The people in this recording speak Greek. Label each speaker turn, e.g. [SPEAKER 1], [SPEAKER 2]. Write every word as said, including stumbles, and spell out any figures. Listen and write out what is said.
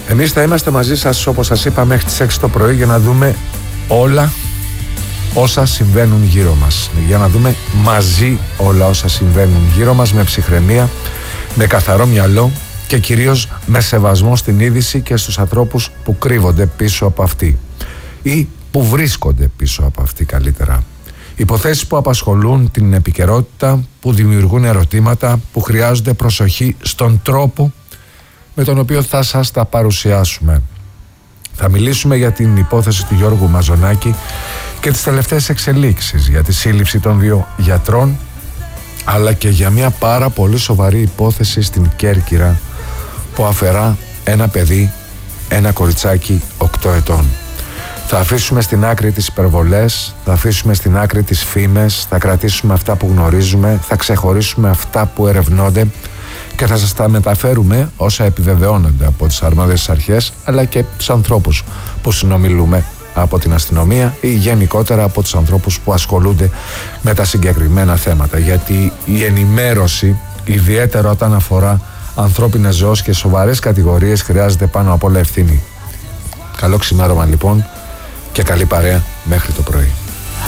[SPEAKER 1] Εμείς θα είμαστε μαζί σας, όπως σας είπα, μέχρι τις έξι το πρωί για να δούμε όλα όσα συμβαίνουν γύρω μας. Για να δούμε μαζί όλα όσα συμβαίνουν γύρω μας με ψυχραιμία, με καθαρό μυαλό και κυρίως με σεβασμό στην είδηση και στους ανθρώπους που κρύβονται πίσω από αυτή ή που βρίσκονται πίσω από αυτή καλύτερα. Υποθέσεις που απασχολούν την επικαιρότητα, που δημιουργούν ερωτήματα, που χρειάζονται προσοχή στον τρόπο με τον οποίο θα σας τα παρουσιάσουμε. Θα μιλήσουμε για την υπόθεση του Γιώργου Μαζονάκη και τις τελευταίες εξελίξεις, για τη σύλληψη των δύο γιατρών, αλλά και για μια πάρα πολύ σοβαρή υπόθεση στην Κέρκυρα που αφαιρά ένα παιδί, ένα κοριτσάκι οκτώ ετών. Θα αφήσουμε στην άκρη τις υπερβολές, θα αφήσουμε στην άκρη τις φήμες, θα κρατήσουμε αυτά που γνωρίζουμε, θα ξεχωρίσουμε αυτά που ερευνώνται και θα σας τα μεταφέρουμε όσα επιβεβαιώνονται από τις αρμόδιες αρχές, αλλά και τους ανθρώπους που συνομιλούμε από την αστυνομία ή γενικότερα από τους ανθρώπους που ασχολούνται με τα συγκεκριμένα θέματα. Γιατί η ενημέρωση, ιδιαίτερα όταν αφορά ανθρώπινες ζωές και σοβαρές κατηγορίες, χρειάζεται πάνω απ' όλα ευθύνη. Καλό ξημέρωμα λοιπόν και καλή παρέα μέχρι το πρωί.